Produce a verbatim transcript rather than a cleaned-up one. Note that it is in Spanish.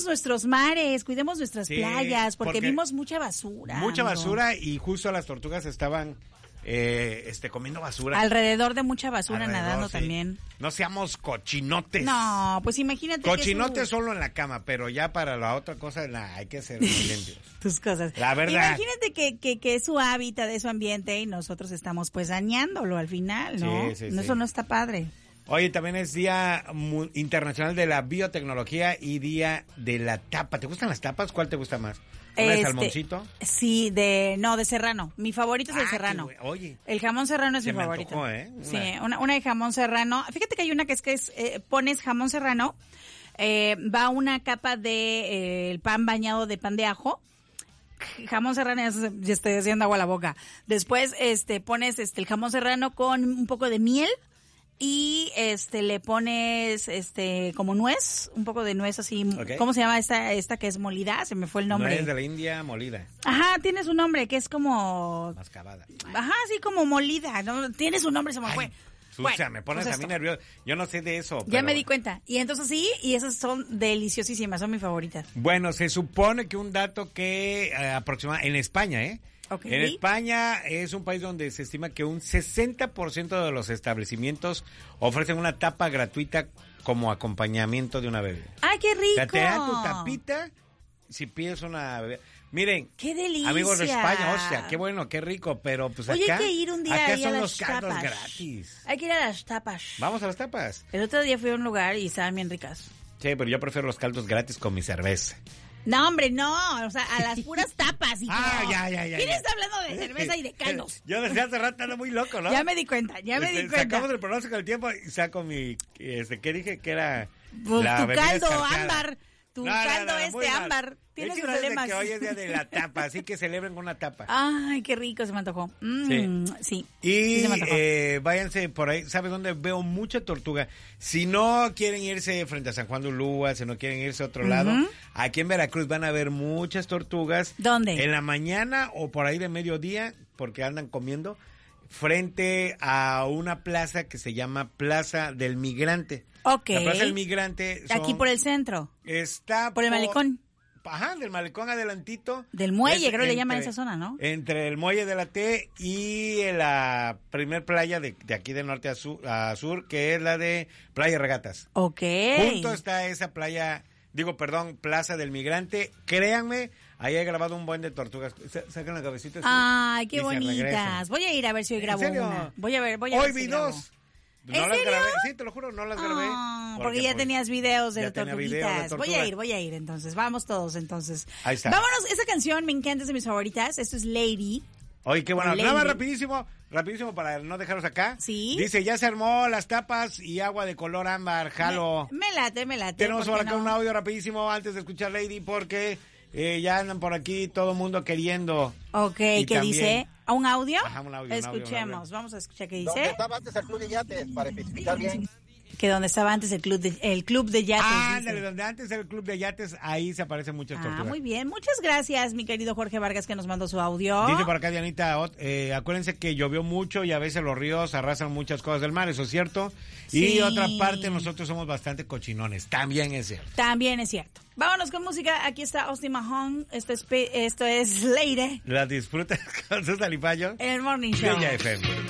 cuidemos nuestros mares, cuidemos nuestras Sí, playas, porque, porque vimos mucha basura. Mucha amigo. basura y justo las tortugas estaban eh, este comiendo basura. Alrededor de mucha basura Alrededor, nadando sí. también. No seamos cochinotes. No, pues imagínate Cochinotes que su... solo en la cama, pero ya para la otra cosa nah, hay que ser muy limpios. tus cosas. La verdad. Imagínate que, que, que es su hábitat, es su ambiente y nosotros estamos pues dañándolo al final, ¿no? Sí, sí, Eso sí. no está padre. Oye, también es Día Mu- Internacional de la Biotecnología y Día de la Tapa. ¿Te gustan las tapas? ¿Cuál te gusta más? ¿Una de Este, salmoncito? Sí, de no, de serrano. Mi favorito es el Ah, serrano. qué güey. Oye. El jamón serrano es Se mi me favorito. antojó, ¿eh? Una. Sí, una, una de jamón serrano. Fíjate que hay una que es que es, eh, pones jamón serrano, eh, va una capa de eh, el pan bañado de pan de ajo. Jamón serrano, ya, se- ya estoy haciendo agua a la boca. Después, este, pones este el jamón serrano con un poco de miel y este le pones este como nuez, un poco de nuez así. Ok. ¿Cómo se llama esta esta que es molida? Se me fue el nombre. Nuez de la India molida, Ajá, tiene su nombre, que es como... mascabada. Ajá, sí, como molida, ¿no? Tiene su nombre, se me fue. Ay, Sucia, Bueno, me pones pues a mí esto. nervioso. Yo no sé de eso. Ya pero- me di cuenta. Y entonces sí, y esas son deliciosísimas, son mis favoritas. Bueno, se supone que un dato que eh, aproxima en España, ¿eh? Ok. En España es un país donde se estima que un sesenta por ciento de los establecimientos ofrecen una tapa gratuita como acompañamiento de una bebida. ¡Ay, qué O sea, rico! te dan tu tapita si pides una bebida. Miren, ¡Qué delicia! amigos de España, hostia, qué bueno, qué rico, pero pues Oye, acá, hay que ir un día acá ahí a son las los caldos tapas. gratis. Hay que ir a las tapas. Vamos a las tapas. El otro día fui a un lugar y estaban bien ricas. Sí, pero yo prefiero los caldos gratis con mi cerveza. No, hombre, no. O sea, a las puras tapas. hijo. Ah, ya, ya, ya, ¿Quién ya. está hablando de cerveza y de caldos? Yo desde hace rato ando muy loco, ¿no? Ya me di cuenta, ya me di Este, cuenta. Sacamos el pronóstico del tiempo y saco mi... Este, ¿qué dije? Que era... Pues la tu bebida caldo escarchada. ámbar, tu No, no, caldo no, no, muy este mal. ámbar. Tienes El chiste es de problemas. que hoy es día de la tapa, así que celebren con una tapa. Ay, qué rico, se me antojó. Mm, sí. sí. Y sí se me antojó. eh, váyanse por ahí, ¿sabe dónde veo mucha tortuga? Si no quieren irse frente a San Juan de Ulúa, si no quieren irse a otro lado, aquí en Veracruz van a ver muchas tortugas. ¿Dónde? En la mañana o por ahí de mediodía, porque andan comiendo, frente a una plaza que se llama Plaza del Migrante. Ok. La Plaza del Migrante. son- Aquí por el centro. Está Por el malecón. Ajá, del malecón adelantito. Del muelle, Es creo le llaman entre- esa zona, ¿no? Entre el muelle de la T y la primer playa de, de aquí de norte a sur, a sur, que es la de Playa Regatas. Ok. Junto está esa playa, digo, perdón, Plaza del Migrante. Créanme, ahí he grabado un buen de tortugas. Sa- Sacan la cabecita. así, Ay, y qué se bonitas. regresan. Voy a ir a ver si hoy ¿En grabo serio? una. Voy a ver, voy a Hoy ver si vi grabo. dos. No ¿En las serio? grabé, sí, te lo juro, no las grabé. Ah, porque ya pues, tenías videos de ya tenía videos de tortuguitas. Voy a tortugas. ir, voy a ir entonces. Vamos todos entonces. Ahí está. Vámonos, esa canción me encanta, es de mis favoritas. Esto es Lady. Oye, qué bueno. Lady. Nada más rapidísimo, rapidísimo para no dejarlos acá. Sí. Dice, ya se armó las tapas y agua de color ámbar, jalo. Me, me late, me late. Tenemos ¿por por qué acá no? un audio rapidísimo antes de escuchar Lady porque eh, ya andan por aquí todo el mundo queriendo. Ok, Y ¿qué también- dice? ¿A un audio? Ajá, un audio, un audio, un Escuchemos, audio. vamos a escuchar qué Donde dice. estaba antes el club de yates, para especificar bien. Que donde estaba antes el club de, el club de yates. Ah, dice. ándale, donde antes era el club de yates, ahí se aparecen muchas Ah, tortugas. muy bien. Muchas gracias, mi querido Jorge Vargas, que nos mandó su audio. Dice por acá Dianita, ot- eh, acuérdense que llovió mucho y a veces los ríos arrasan muchas cosas del mar, eso es cierto. Sí. Y otra parte, nosotros somos bastante cochinones, también es cierto. También es cierto. Vámonos con música. Aquí está Austin Mahone. Esto es, Pe- esto es Lady ¿Las disfrutas con sus alipayos? en el Morning Show. Bella F M.